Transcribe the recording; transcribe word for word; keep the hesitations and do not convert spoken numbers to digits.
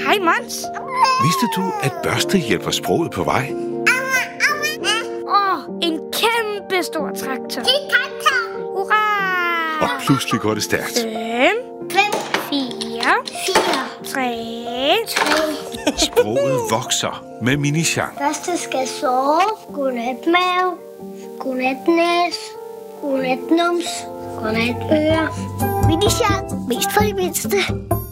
Hej, Mons. Vidste du, at børste hjælper sproget på vej? Åh, oh, en kæmpe stor traktor. Det er traktor. Hurra! Og pludselig går det stærkt. Fem, Fem, fire, fire, tre, tre. Sproget vokser med Mini-Jean. Første skal sove. Godnat mave. Godnat næs. Godnat nums. Godnat øre. Mini-Jean. Mest for de mindste.